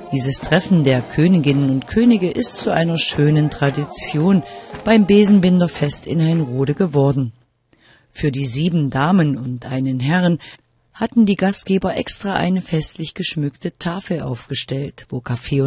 Dieses Treffen der Königinnen und Könige ist zu einer schönen Tradition beim Besenbinderfest in Hainrode geworden. Für die 7 Damen und einen Herrn hatten die Gastgeber extra eine festlich geschmückte Tafel aufgestellt, wo Kaffee